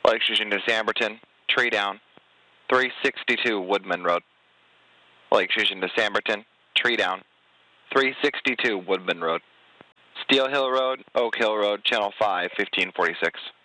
Light exchanging to Samberton, tree down, 362 Woodman Road. Light exchanging to Samberton, tree down, 362 Woodman Road. Steel Hill Road, Oak Hill Road, Channel 5, 1546.